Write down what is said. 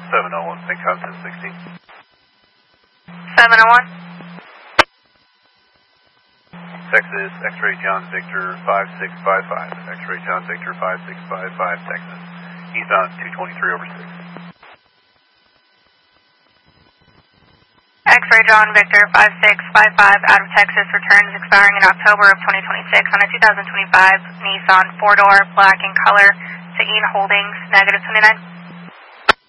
701, St. Constance 16. 701. Texas, X-Ray John Victor 5655. X-Ray John Victor 5655, Texas. He's on 223 over 6. X-Ray John Victor 5655 out of Texas, returns expiring in October of 2026 on a 2025 Nissan 4-door, black in color to Ian Holdings, -29.